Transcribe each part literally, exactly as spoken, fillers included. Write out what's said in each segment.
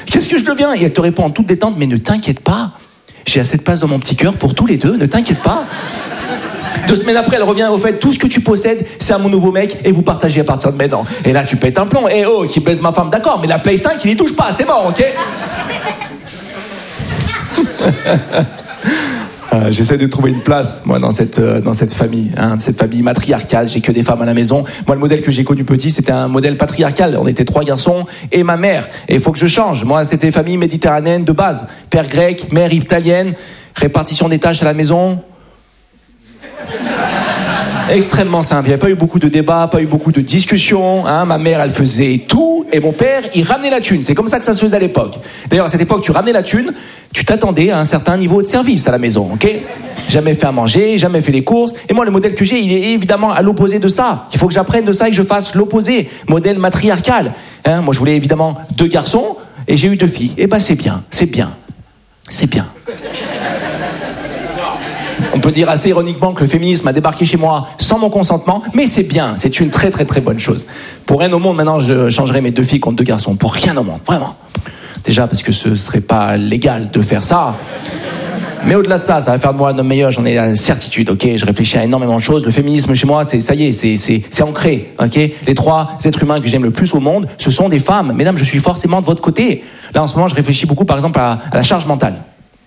Qu'est-ce que je deviens? Et elle te répond en toute détente, mais ne t'inquiète pas. J'ai assez de place dans mon petit cœur pour tous les deux, ne t'inquiète pas. Deux semaines après, elle revient au fait, tout ce que tu possèdes, c'est à mon nouveau mec et vous partagez à partir de maintenant. Et là, tu pètes un plomb. Eh oh, qui baise ma femme, d'accord, mais la Play cinq, il n'y touche pas, c'est bon, ok? Euh, j'essaie de trouver une place, moi, dans cette, euh, dans cette famille, hein, cette famille matriarcale. J'ai que des femmes à la maison. Moi, le modèle que j'ai connu petit, c'était un modèle patriarcal. On était trois garçons et ma mère. Et il faut que je change. Moi, c'était famille méditerranéenne de base. Père grec, mère italienne, répartition des tâches à la maison. Extrêmement simple. Il n'y avait pas eu beaucoup de débats, pas eu beaucoup de discussions. Hein. Ma mère, elle faisait tout. Et mon père, il ramenait la thune. C'est comme ça que ça se faisait à l'époque. D'ailleurs, à cette époque, tu ramenais la thune, tu t'attendais à un certain niveau de service à la maison, ok? Jamais fait à manger, jamais fait les courses. Et moi, le modèle que j'ai, il est évidemment à l'opposé de ça. Il faut que j'apprenne de ça et que je fasse l'opposé. Modèle matriarcal. Hein. Moi, je voulais évidemment deux garçons et j'ai eu deux filles. Et ben, c'est bien, c'est bien, c'est bien. On peut dire assez ironiquement que le féminisme a débarqué chez moi sans mon consentement, mais c'est bien, c'est une très très très bonne chose. Pour rien au monde, maintenant, je changerai mes deux filles contre deux garçons. Pour rien au monde, vraiment. Déjà parce que ce serait pas légal de faire ça. Mais au-delà de ça, ça va faire de moi un homme meilleur, j'en ai la certitude, ok? Je réfléchis à énormément de choses. Le féminisme chez moi, c'est, ça y est, c'est, c'est, c'est ancré, ok? Les trois êtres humains que j'aime le plus au monde, ce sont des femmes. Mesdames, je suis forcément de votre côté. Là, en ce moment, je réfléchis beaucoup, par exemple, à, à la charge mentale.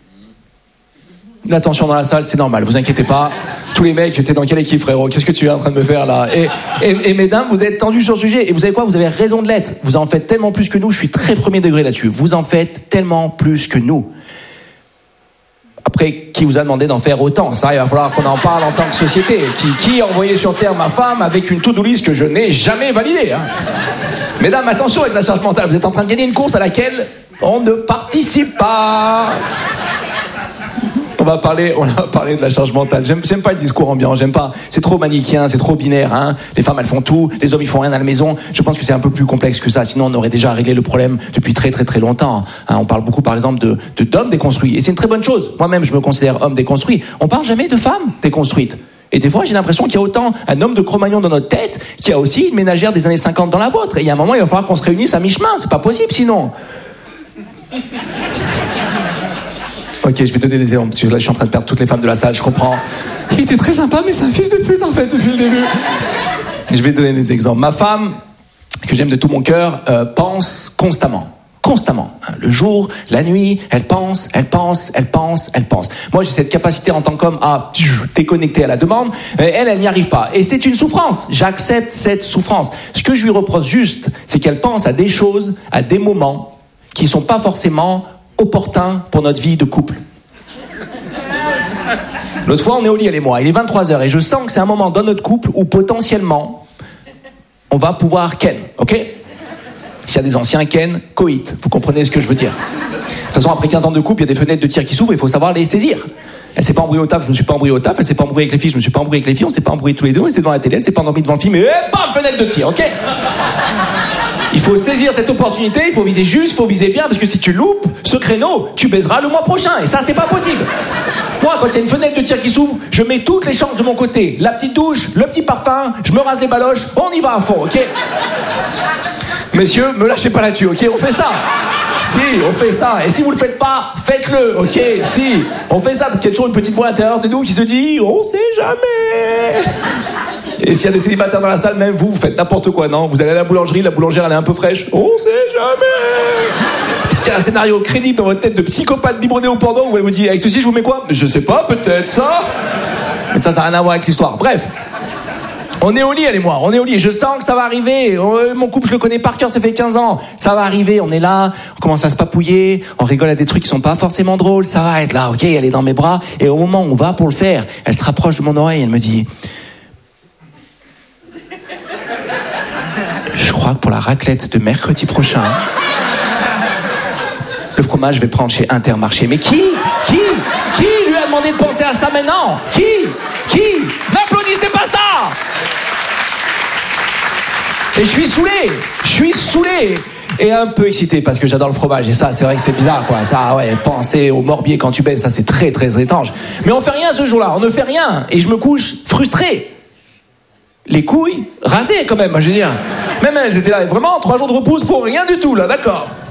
La tension dans la salle, c'est normal, vous inquiétez pas. Tous les mecs, t'es dans quelle équipe, frérot? Qu'est-ce que tu es en train de me faire, là? Et, et, et mesdames, vous êtes tendus sur le sujet. Et vous savez quoi? Vous avez raison de l'être. Vous en faites tellement plus que nous. Je suis très premier degré là-dessus. Vous en faites tellement plus que nous. Après, qui vous a demandé d'en faire autant? Ça, il va falloir qu'on en parle en tant que société. Qui, qui a envoyé sur Terre ma femme avec une to-do list que je n'ai jamais validée, hein? Mesdames, attention avec la charge mentale. Vous êtes en train de gagner une course à laquelle on ne participe pas. On va parler, on va parler de la charge mentale. J'aime, j'aime pas le discours ambiant, j'aime pas. C'est trop manichéen, c'est trop binaire, hein. Les femmes, elles font tout, les hommes, ils font rien à la maison. Je pense que c'est un peu plus complexe que ça. Sinon, on aurait déjà réglé le problème depuis très, très, très longtemps. Hein, on parle beaucoup, par exemple, de, de d'hommes déconstruits. Et c'est une très bonne chose. Moi-même, je me considère homme déconstruit. On parle jamais de femmes déconstruites. Et des fois, j'ai l'impression qu'il y a autant un homme de Cro-Magnon dans notre tête qu'il y a aussi une ménagère des années cinquante dans la vôtre. Et il y a un moment, il va falloir qu'on se réunisse à mi-chemin. C'est pas possible, sinon. Ok, je vais te donner des exemples, parce que là, je suis en train de perdre toutes les femmes de la salle, je comprends. Il était très sympa, mais c'est un fils de pute, en fait, depuis le début. Je vais te donner des exemples. Ma femme, que j'aime de tout mon cœur, euh, pense constamment. Constamment. Le jour, la nuit, elle pense, elle pense, elle pense, elle pense. Moi, j'ai cette capacité en tant qu'homme à déconnecter à la demande. Elle, elle n'y arrive pas. Et c'est une souffrance. J'accepte cette souffrance. Ce que je lui reproche juste, c'est qu'elle pense à des choses, à des moments qui ne sont pas forcément opportun pour notre vie de couple. L'autre fois, on est au lit, elle et moi, il est vingt-trois heures, et je sens que c'est un moment dans notre couple où potentiellement, on va pouvoir ken, ok? S'il y a des anciens ken, coït, vous comprenez ce que je veux dire. De toute façon, après quinze ans de couple, il y a des fenêtres de tir qui s'ouvrent, il faut savoir les saisir. Elle s'est pas embrouillée au taf, je me suis pas embrouillé au taf, elle s'est pas embrouillée avec les filles, je me suis pas embrouillé avec les filles, on s'est pas embrouillé tous les deux, on était devant la télé, elle s'est pas endormie devant le film, et bam, fenêtre de tir, ok? Il faut saisir cette opportunité, il faut viser juste, il faut viser bien, parce que si tu loupes ce créneau, tu baiseras le mois prochain, et ça, c'est pas possible. Moi, quand il y a une fenêtre de tir qui s'ouvre, je mets toutes les chances de mon côté. La petite douche, le petit parfum, je me rase les baloches, on y va à fond, ok? Messieurs, me lâchez pas là-dessus, ok? On fait ça. Si, on fait ça. Et si vous le faites pas, faites-le, ok? Si, on fait ça, parce qu'il y a toujours une petite voix à l'intérieur de nous qui se dit « On sait jamais !» Et s'il y a des célibataires dans la salle, même vous, vous faites n'importe quoi, non? Vous allez à la boulangerie, la boulangère, elle est un peu fraîche. On sait jamais! Parce qu'il y a un scénario crédible dans votre tête de psychopathe biberonné au pendant où elle vous dit « Avec ceci, je vous mets quoi ?» Je sais pas, peut-être ça. Mais ça, ça n'a rien à voir avec l'histoire. Bref. On est au lit, elle et moi, on est au lit, je sens que ça va arriver, mon couple je le connais par cœur, ça fait quinze ans, ça va arriver, on est là, on commence à se papouiller, on rigole à des trucs qui sont pas forcément drôles, ça va être là, ok, elle est dans mes bras, et au moment où on va pour le faire, elle se rapproche de mon oreille, elle me dit « Je crois que pour la raclette de mercredi prochain, le fromage je vais prendre chez Intermarché. » Mais qui Qui Qui lui a demandé de penser à ça maintenant? Qui Qui N'applaudissez pas ça! Et je suis saoulé, je suis saoulé et un peu excité parce que j'adore le fromage et ça c'est vrai que c'est bizarre quoi, ça ouais, penser au morbier quand tu baises, ça c'est très très étrange. Mais on fait rien ce jour-là, on ne fait rien et je me couche frustré. Les couilles rasées quand même, je veux dire. Même elles étaient là, vraiment trois jours de repousse pour rien du tout là, d'accord.